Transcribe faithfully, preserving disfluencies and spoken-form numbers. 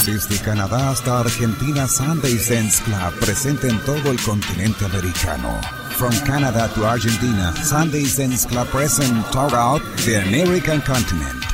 Desde Canadá hasta Argentina, Sunday Dance Club presente en todo el continente americano. From Canada to Argentina, Sunday Dance Club present throughout the American continent.